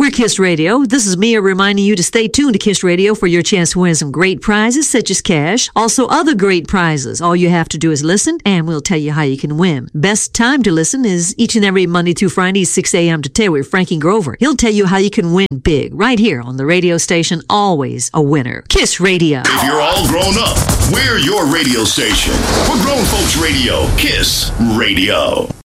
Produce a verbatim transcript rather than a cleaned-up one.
We're Kiss Radio. This is Mia reminding you to stay tuned to Kiss Radio for your chance to win some great prizes such as cash. Also other great prizes. All you have to do is listen and we'll tell you how you can win. Best time to listen is each and every Monday through Friday, six a.m. to ten with Frankie Grover. He'll tell you how you can win big right here on the radio station. Always a winner. Kiss Radio. If you're all grown up, we're your radio station. We're Grown Folks Radio. Kiss Radio.